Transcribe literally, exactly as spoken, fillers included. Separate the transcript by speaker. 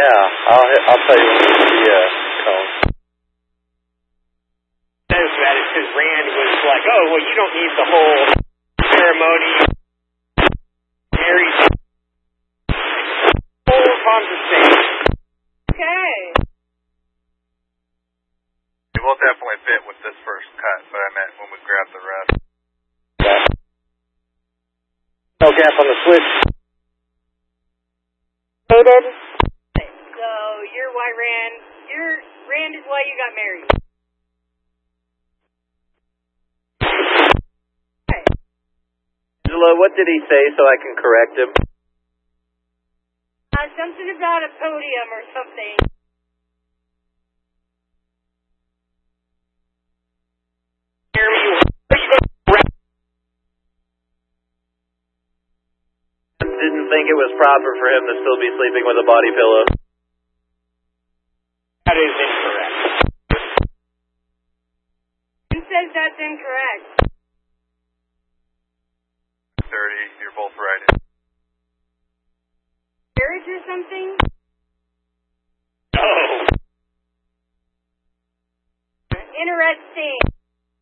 Speaker 1: Yeah, I'll I'll tell you when we see uh, cone.
Speaker 2: Says that it's because Rand was like, oh, well, you don't need the whole ceremony, Mary's whole conversation.
Speaker 3: Okay.
Speaker 4: It will definitely fit with this first cut, but I meant when we grab the rest.
Speaker 1: Okay. No gap on the switch.
Speaker 3: Hated. So you're why Rand, you're, Rand is why you got married. Okay.
Speaker 1: Angela, what did he say so I can correct him?
Speaker 3: Uh, something about a podium or something.
Speaker 1: Didn't think it was proper for him to still be sleeping with a body pillow.
Speaker 2: That is incorrect.
Speaker 3: Who says that's incorrect?
Speaker 4: thirty, you're both right.
Speaker 3: Marriage or something?